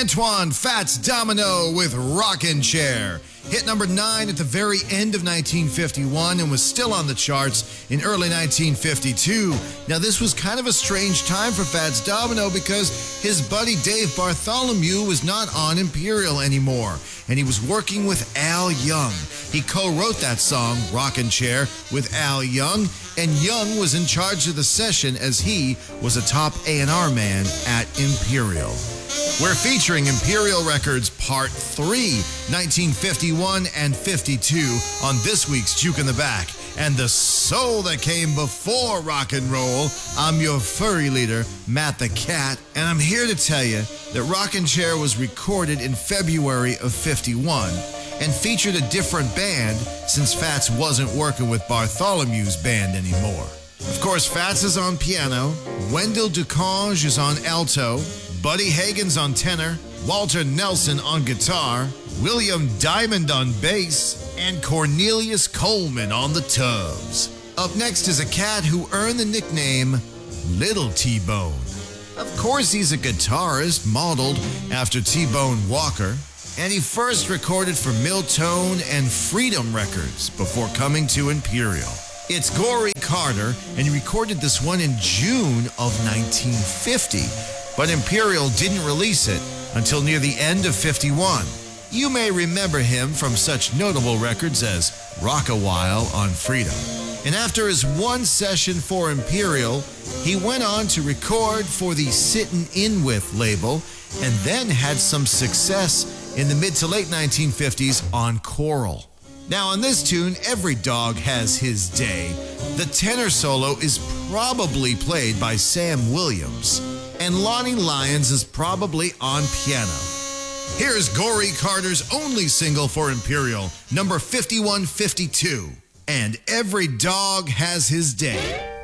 Antoine Fats Domino with Rockin' Chair. Hit number 9 at the very end of 1951 and was still on the charts in early 1952. Now, this was kind of a strange time for Fats Domino because his buddy Dave Bartholomew was not on Imperial anymore, and he was working with Al Young. He co-wrote that song, Rockin' Chair, with Al Young, and Young was in charge of the session as he was a top A&R man at Imperial. We're featuring Imperial Records Part 3, 1951 and 52 on this week's Juke in the Back. And the soul that came before rock and roll, I'm your furry leader, Matt the Cat, and I'm here to tell you that Rockin' Chair was recorded in February of 51 and featured a different band since Fats wasn't working with Bartholomew's band anymore. Of course, Fats is on piano, Wendell Ducange is on alto, Buddy Hagen's on tenor, Walter Nelson on guitar, William Diamond on bass, and Cornelius Coleman on the tubs. Up next is a cat who earned the nickname Little T-Bone. Of course, he's a guitarist modeled after T-Bone Walker, and he first recorded for Miltone and Freedom Records before coming to Imperial. It's Gory Carter, and he recorded this one in June of 1950. But Imperial didn't release it until near the end of 51. You may remember him from such notable records as Rock a While on Freedom. And after his one session for Imperial, he went on to record for the Sittin' In With label and then had some success in the mid to late 1950s on Coral. Now on this tune, Every Dog Has His Day, the tenor solo is probably played by Sam Williams, and Lonnie Lyons is probably on piano. Here's Gory Carter's only single for Imperial, number 5152, and Every Dog Has His Day.